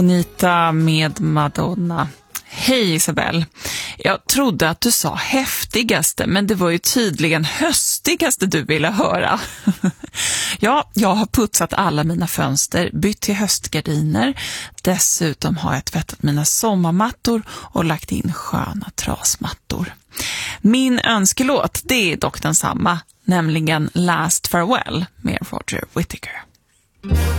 Bonita med Madonna. Hej Isabel. Jag trodde att du sa häftigaste, men det var ju tydligen höstigaste du ville höra. Ja, jag har putsat alla mina fönster, bytt till höstgardiner. Dessutom har jag tvättat mina sommarmattor och lagt in sköna trasmattor. Min önskelåt, det är dock densamma, nämligen Last Farewell med Roger Whittaker.